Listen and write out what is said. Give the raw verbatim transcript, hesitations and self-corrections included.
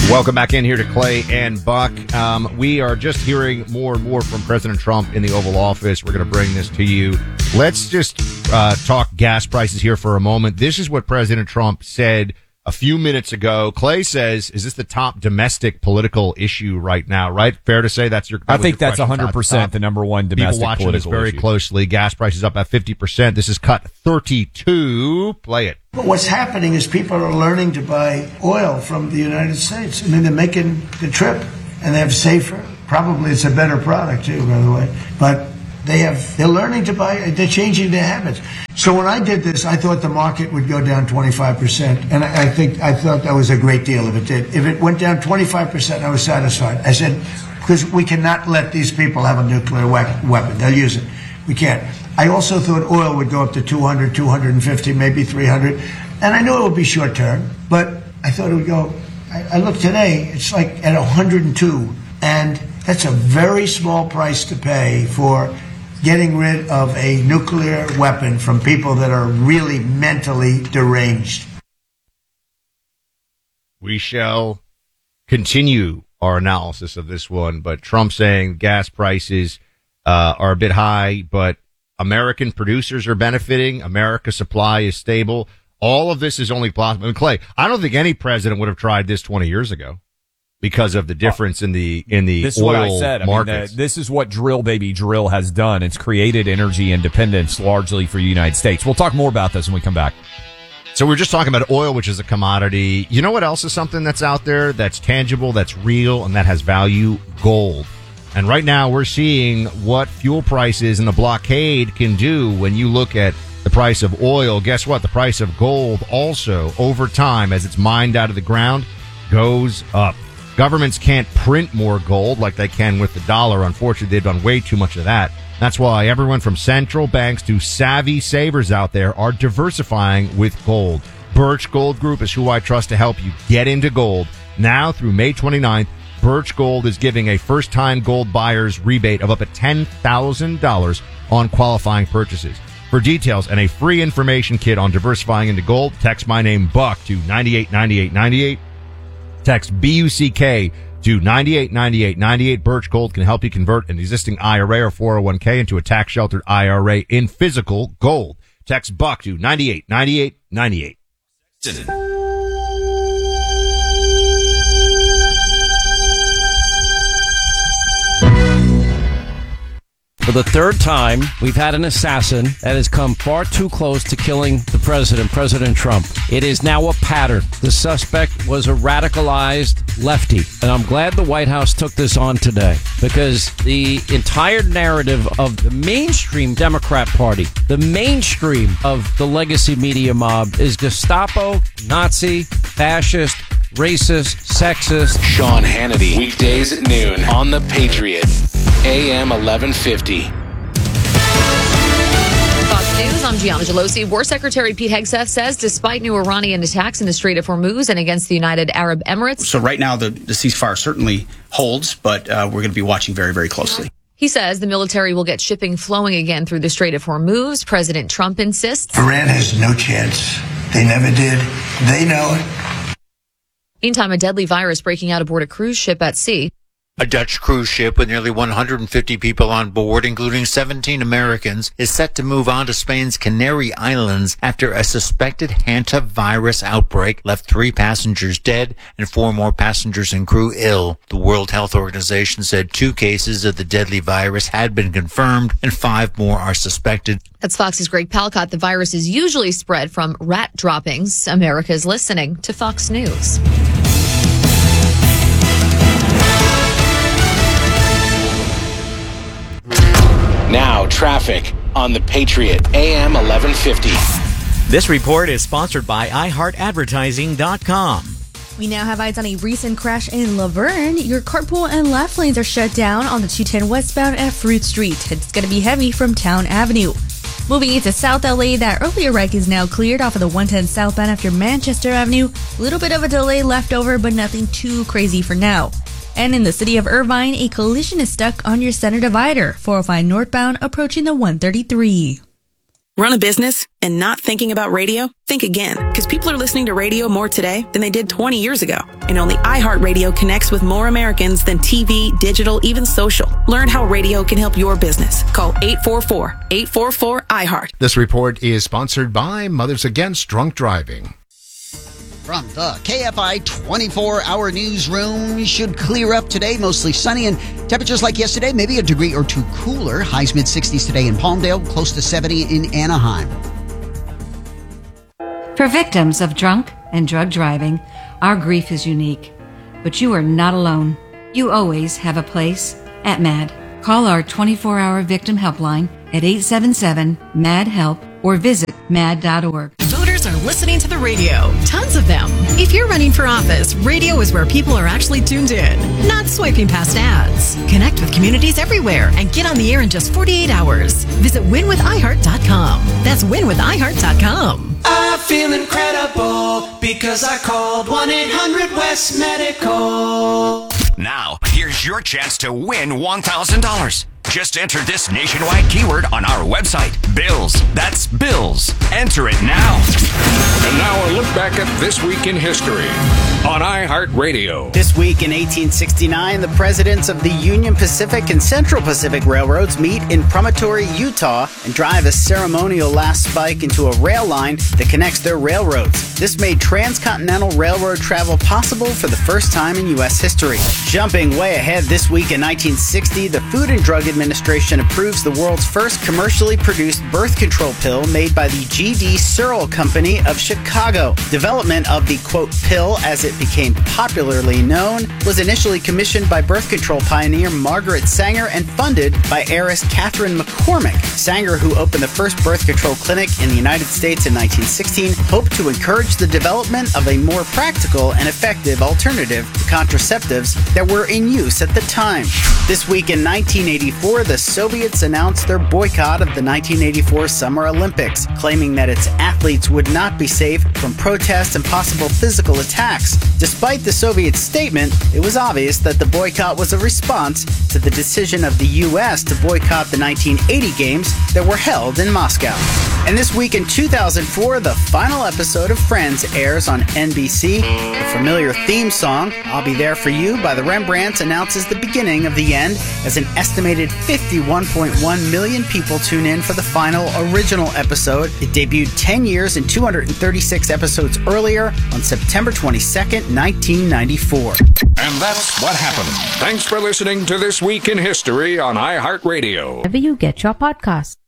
Welcome back in here to Clay and Buck. Um, we are just hearing more and more from President Trump in the Oval Office. We're going to bring this to you. Let's just uh, talk gas prices here for a moment. This is what President Trump said a few minutes ago. Clay says, is this the top domestic political issue right now, right? Fair to say that's your that I think your that's one hundred percent the number one domestic People watching political this very issue. closely. Gas prices up at fifty percent. This is cut thirty-two. Play it. But what's happening is people are learning to buy oil from the United States. I mean, they're making the trip, and they have safer. Probably it's a better product, too, by the way. But they have, they're learning to buy, they're changing their habits. So when I did this, I thought the market would go down twenty-five percent. And I, I think, I thought that was a great deal if it did. If it went down twenty-five percent, I was satisfied. I said, because we cannot let these people have a nuclear we- weapon. They'll use it. We can't. I also thought oil would go up to two hundred, two hundred fifty, maybe three hundred. And I knew it would be short term, but I thought it would go, I, I looked today, it's like at one hundred two. And that's a very small price to pay for getting rid of a nuclear weapon from people that are really mentally deranged. We shall continue our analysis of this one, but Trump saying gas prices uh, are a bit high, but American producers are benefiting. America's supply is stable. All of this is only possible. I mean, Clay, I don't think any president would have tried this twenty years ago because of the difference in the in the This is oil what I said. I mean, markets. the, this is what Drill Baby Drill has done. It's created energy independence largely for the United States. We'll talk more about this when we come back. So we we're just talking about oil, which is a commodity. You know what else is something that's out there that's tangible, that's real, and that has value? Gold. And right now we're seeing what fuel prices and the blockade can do when you look at the price of oil. Guess what? The price of gold also, over time, as it's mined out of the ground, goes up. Governments can't print more gold like they can with the dollar. Unfortunately, they've done way too much of that. That's why everyone from central banks to savvy savers out there are diversifying with gold. Birch Gold Group is who I trust to help you get into gold. Now through May twenty-ninth, Birch Gold is giving a first-time gold buyer's rebate of up to ten thousand dollars on qualifying purchases. For details and a free information kit on diversifying into gold, text my name Buck to ninety-eight ninety-eight ninety-eight. Text B U C K to ninety-eight ninety-eight ninety-eight. Birch Gold can help you convert an existing I R A or four oh one k into a tax-sheltered I R A in physical gold. Text Buck to ninety-eight ninety-eight ninety-eight. For the third time, we've had an assassin that has come far too close to killing the president, President Trump. It is now a pattern. The suspect was a radicalized lefty. And I'm glad the White House took this on today because the entire narrative of the mainstream Democrat Party, the mainstream of the legacy media mob is Gestapo, Nazi, fascist, racist, sexist. Sean Hannity, weekdays at noon on The Patriot, A M eleven fifty. Fox News, I'm Gianna Gelosi. War Secretary Pete Hegseth says despite new Iranian attacks in the Strait of Hormuz and against the United Arab Emirates. So right now the, the ceasefire certainly holds, but uh, we're going to be watching very, very closely. He says the military will get shipping flowing again through the Strait of Hormuz. President Trump insists. Iran has no chance. They never did. They know it. Meantime, a deadly virus breaking out aboard a cruise ship at sea. A Dutch cruise ship with nearly one hundred fifty people on board, including seventeen Americans, is set to move on to Spain's Canary Islands after a suspected hantavirus outbreak left three passengers dead and four more passengers and crew ill. The World Health Organization said two cases of the deadly virus had been confirmed and five more are suspected. That's Fox's Greg Palcott. The virus is usually spread from rat droppings. America's listening to Fox News. Now, traffic on The Patriot, A M eleven fifty. This report is sponsored by i heart advertising dot com. We now have eyes on a recent crash in Laverne. Your carpool and left lanes are shut down on the two ten westbound at Fruit Street. It's going to be heavy from Town Avenue. Moving into South L A, that earlier wreck is now cleared off of the one ten southbound after Manchester Avenue. A little bit of a delay left over, but nothing too crazy for now. And in the city of Irvine, a collision is stuck on your center divider, four oh five northbound approaching the one thirty-three. Run a business and not thinking about radio? Think again, because people are listening to radio more today than they did twenty years ago. And only iHeartRadio connects with more Americans than T V, digital, even social. Learn how radio can help your business. Call eight four four, eight four four, I heart. This report is sponsored by Mothers Against Drunk Driving. From the K F I twenty-four hour newsroom, should clear up today, mostly sunny and temperatures like yesterday, maybe a degree or two cooler. Highs mid sixties today in Palmdale, close to seventy in Anaheim. For victims of drunk and drug driving, our grief is unique. But you are not alone. You always have a place at MAD. Call our twenty-four hour victim helpline at eight seven seven, M A D, HELP or visit mad dot org. Voters are listening to the radio. Tons of them. If you're running for office, radio is where people are actually tuned in, not swiping past ads. Connect with communities everywhere and get on the air in just forty-eight hours. Visit win with i heart dot com. That's win with i heart dot com. I feel incredible because I called one eight hundred West Medical. Now, here's your chance to win one thousand dollars. Just enter this nationwide keyword on our website, Bills. That's Bills. Enter it now. And now a look back at This Week in History on iHeartRadio. This week in eighteen sixty-nine, the presidents of the Union Pacific and Central Pacific Railroads meet in Promontory, Utah, and drive a ceremonial last spike into a rail line that connects their railroads. This made transcontinental railroad travel possible for the first time in U S history. Jumping way ahead, this week in nineteen sixty, the Food and Drug Administration approves the world's first commercially produced birth control pill made by the G D Searle Company of Chicago. Development of the, quote, pill, as it became popularly known, was initially commissioned by birth control pioneer Margaret Sanger and funded by heiress Catherine McCormick. Sanger, who opened the first birth control clinic in the United States in nineteen sixteen, hoped to encourage the development of a more practical and effective alternative to contraceptives that were in use at the time. This week in nineteen eighty-four, the Soviets announced their boycott of the nineteen eighty-four Summer Olympics, claiming that its athletes would not be safe from protests and possible physical attacks. Despite the Soviet statement, it was obvious that the boycott was a response to the decision of the U S to boycott the nineteen eighty games that were held in Moscow. And this week in two thousand four, the final episode of Friends airs on N B C. The familiar theme song, I'll Be There For You, by the Rembrandts announces the beginning of the end as an estimated fifty-one point one million people tune in for the final original episode. It debuted ten years and two hundred thirty-six episodes earlier on September twenty-second, nineteen ninety-four. And that's what happened. Thanks for listening to This Week in History on iHeartRadio. Wherever you get your podcasts.